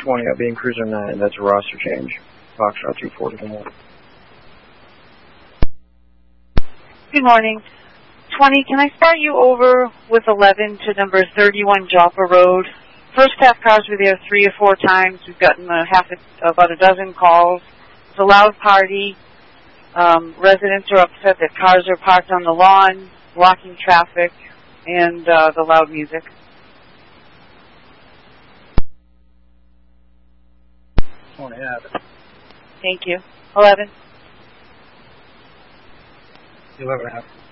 20, I'll be in Cruiser 9. That's a roster change. Foxtrot 241. Good morning. 20, can I start you over with 11 to number 31 Joppa Road? First half cars were there 3 or 4 times. We've gotten about a dozen calls. It's a loud party. Residents are upset that cars are parked on the lawn, blocking traffic, and the loud music. Thank you. 11. 11 and a half.